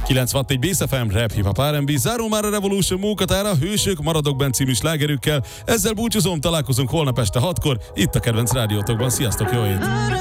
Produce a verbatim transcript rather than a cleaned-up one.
kilencvennégy Bész ef em, Rap, Hip Hop, er and bé, záró már a Revolution munkatára, Hősök, Maradok benn című slágerükkel. Ezzel búcsúzom, találkozunk holnap este hatkor, itt a kedvenc rádiótokban. Sziasztok, jó ét!